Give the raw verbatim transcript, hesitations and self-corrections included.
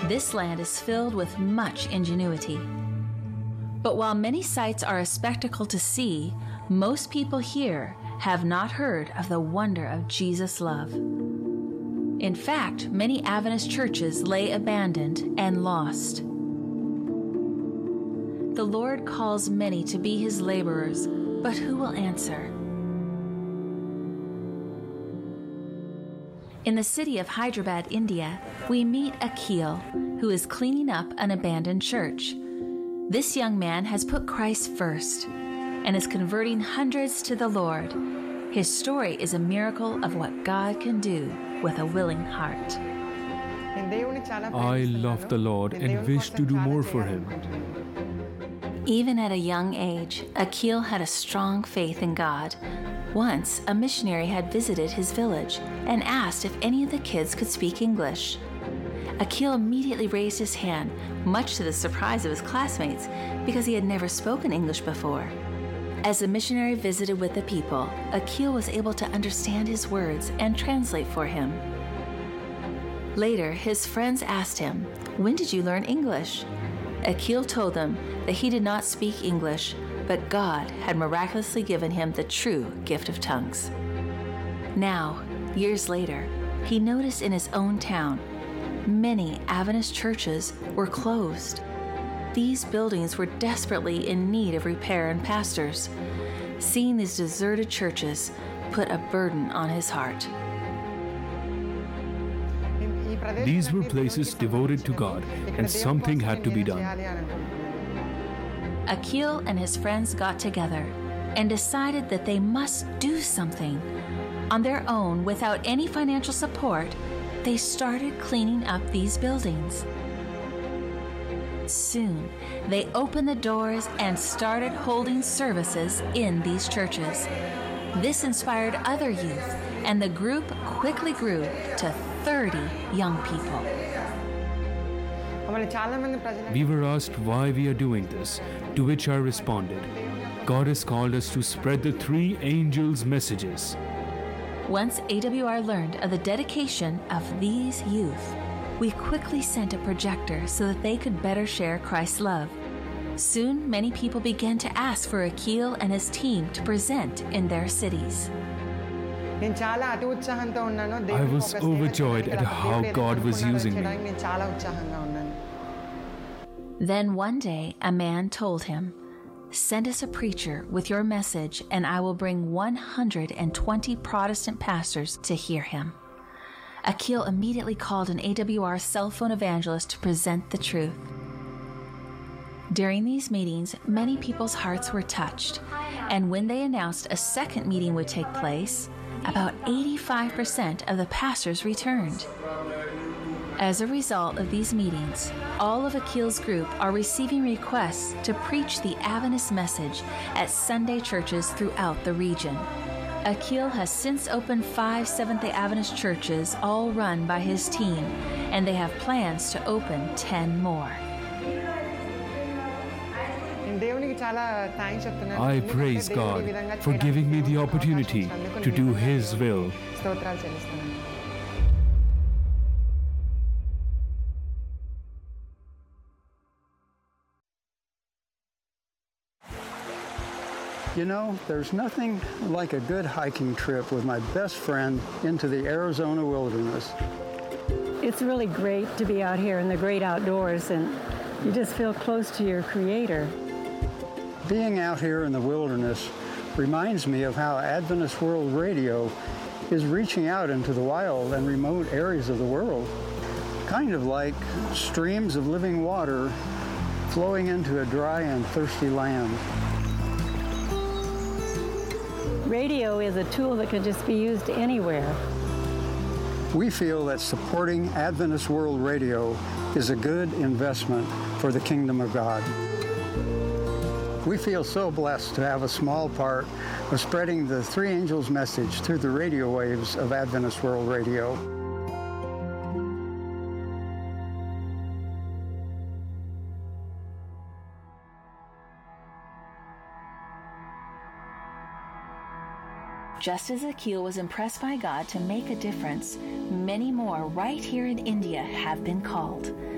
This land is filled with much ingenuity. But while many sights are a spectacle to see, most people here have not heard of the wonder of Jesus' love. In fact, many Adventist churches lay abandoned and lost. The Lord calls many to be his laborers, but who will answer? In the city of Hyderabad, India, we meet Akhil, who is cleaning up an abandoned church. This young man has put Christ first and is converting hundreds to the Lord. His story is a miracle of what God can do with a willing heart. I love the Lord and wish to do more for him. Even at a young age, Akhil had a strong faith in God. Once, a missionary had visited his village and asked if any of the kids could speak English. Akhil immediately raised his hand, much to the surprise of his classmates, because he had never spoken English before. As the missionary visited with the people, Akhil was able to understand his words and translate for him. Later, his friends asked him, "When did you learn English?" Akhil told them that he did not speak English, but God had miraculously given him the true gift of tongues. Now, years later, he noticed in his own town, many Adventist churches were closed. These buildings were desperately in need of repair and pastors. Seeing these deserted churches put a burden on his heart. These were places devoted to God, and something had to be done. Akhil and his friends got together and decided that they must do something. On their own, without any financial support, they started cleaning up these buildings. Soon, they opened the doors and started holding services in these churches. This inspired other youth, and the group quickly grew to thirty young people. We were asked why we are doing this, to which I responded, God has called us to spread the three angels' messages. Once A W R learned of the dedication of these youth, we quickly sent a projector so that they could better share Christ's love. Soon, many people began to ask for Akhil and his team to present in their cities. I was overjoyed at how God was using me. Then one day, a man told him, "Send us a preacher with your message, and I will bring one hundred twenty Protestant pastors to hear him." Akhil immediately called an A W R cell phone evangelist to present the truth. During these meetings, many people's hearts were touched, and when they announced a second meeting would take place, about eighty-five percent of the pastors returned. As a result of these meetings, all of Akhil's group are receiving requests to preach the Adventist message at Sunday churches throughout the region. Akhil has since opened five Seventh-day Adventist churches, all run by his team, and they have plans to open ten more. I praise God for giving me the opportunity to do His will. You know, there's nothing like a good hiking trip with my best friend into the Arizona wilderness. It's really great to be out here in the great outdoors, and you just feel close to your Creator. Being out here in the wilderness reminds me of how Adventist World Radio is reaching out into the wild and remote areas of the world, kind of like streams of living water flowing into a dry and thirsty land. Radio is a tool that can just be used anywhere. We feel that supporting Adventist World Radio is a good investment for the kingdom of God. We feel so blessed to have a small part of spreading the Three Angels message through the radio waves of Adventist World Radio. Just as Akhil was impressed by God to make a difference, many more right here in India have been called.